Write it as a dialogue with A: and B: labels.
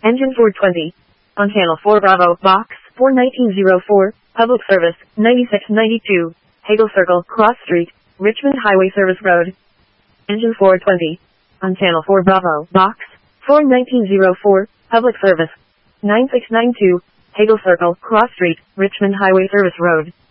A: Engine 420. On Channel 4 Bravo, Box 41904, Public Service, 9692, Hagel Circle, Cross Street, Richmond Highway Service Road. Engine 420. On Channel 4 Bravo, Box 41904, Public Service, 9692, Hagel Circle, Cross Street, Richmond Highway Service Road.